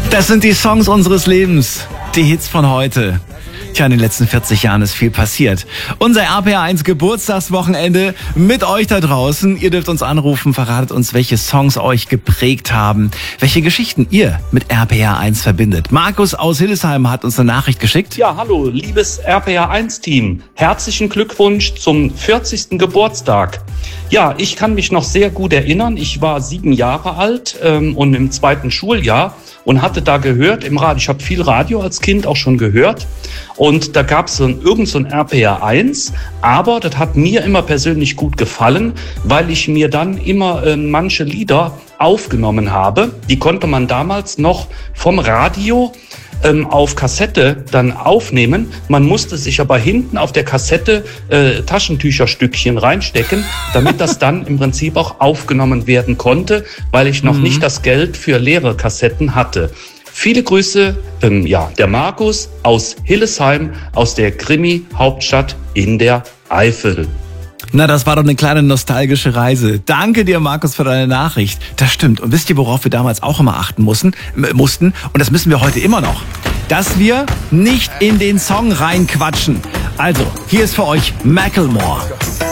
Das sind die Songs unseres Lebens, die Hits von heute. Tja, in den letzten 40 Jahren ist viel passiert. Unser RPR1 Geburtstagswochenende mit euch da draußen. Ihr dürft uns anrufen, verratet uns, welche Songs euch geprägt haben, welche Geschichten ihr mit RPR1 verbindet. Markus aus Hildesheim hat uns eine Nachricht geschickt. Ja, hallo, liebes RPR1-Team. Herzlichen Glückwunsch zum 40. Geburtstag. Ja, ich kann mich noch sehr gut erinnern. Ich war 7 Jahre alt und im 2. Schuljahr und hatte da gehört im Radio. Ich habe viel Radio als Kind auch schon gehört. Und da gab es irgend so ein RPR1, aber das hat mir immer persönlich gut gefallen, weil ich mir dann immer manche Lieder aufgenommen habe. Die konnte man damals noch vom Radio auf Kassette dann aufnehmen. Man musste sich aber hinten auf der Kassette Taschentücherstückchen reinstecken, damit das dann im Prinzip auch aufgenommen werden konnte, weil ich noch nicht das Geld für leere Kassetten hatte. Viele Grüße, der Markus aus Hildesheim, aus der Krimi-Hauptstadt in der Eifel. Na, das war doch eine kleine nostalgische Reise. Danke dir, Markus, für deine Nachricht. Das stimmt. Und wisst ihr, worauf wir damals auch immer achten mussten? Und das müssen wir heute immer noch. Dass wir nicht in den Song reinquatschen. Also, hier ist für euch Macklemore.